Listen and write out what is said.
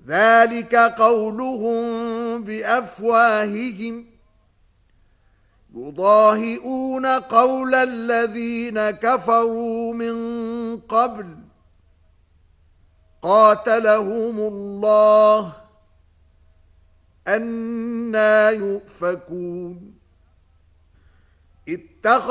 ذلك قولهم بأفواههم يضاهئون قول الذين كفروا من قبل قاتلهم الله أنى يؤفكون